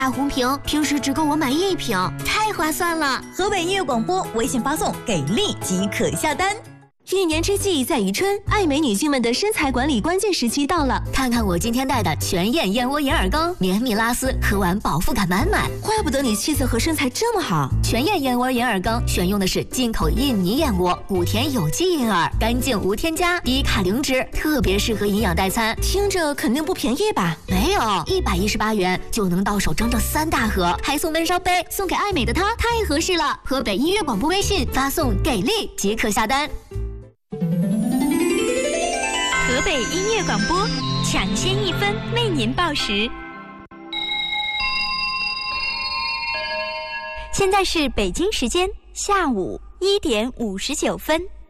大红瓶平时只够我买1瓶，太划算了。 河北音乐广播微信发送给力即可下单。 一年之计在于春，爱美女性们的身材管理关键时期到了。 看看我今天带的全燕燕窝银耳羹，绵密拉丝，喝完饱腹感满满。 怪不得你气色和身材这么好。 全燕燕窝银耳羹选用的是进口印尼燕窝，谷田有机银耳，干净无添加，低卡零脂，特别适合营养代餐。 听着肯定不便宜吧？ 没有，118元就能到手整整3大盒，还送温烧杯，送给爱美的她太合适了。河北音乐广播微信发送给力即可下单。 河北音乐广播抢先1分为您报时。现在是北京时间下午1点59分。